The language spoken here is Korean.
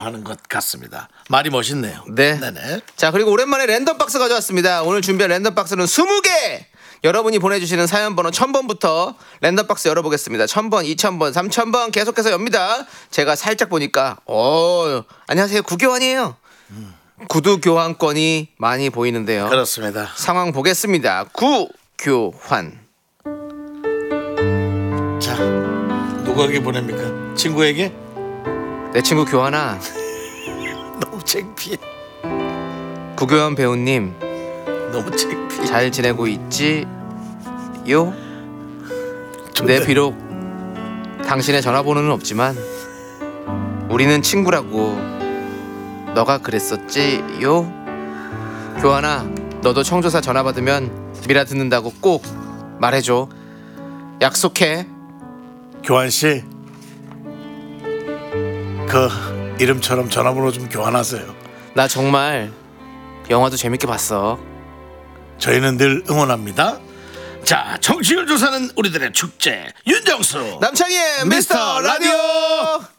하는 것 같습니다. 말이 멋있네요. 네. 네네. 자, 그리고 오랜만에 랜덤 박스 가져왔습니다. 오늘 준비한 랜덤 박스는 20개. 여러분이 보내주시는 사연 번호 1000번부터 랜덤 박스 열어보겠습니다. 1000번, 2000번, 3000번 계속해서 엽니다. 제가 살짝 보니까 안녕하세요, 구교환이에요. 구두 교환권이 많이 보이는데요. 그렇습니다. 상황 보겠습니다. 구교환. 자, 누구에게 보냅니까? 친구에게? 내 친구 교환아, 너무 창피해. 구교환 배우님 너무 창피해. 잘 지내고 있지? 요? 내 비록 당신의 전화번호는 없지만 우리는 친구라고 너가 그랬었지? 요? 교환아, 너도 청조사 전화 받으면 미라 듣는다고 꼭 말해줘. 약속해. 교환씨, 그 이름처럼 전화번호 좀 교환하세요. 나 정말 영화도 재밌게 봤어. 저희는 늘 응원합니다. 자, 청취율 조사는 우리들의 축제, 윤정수 남창희의 미스터 라디오.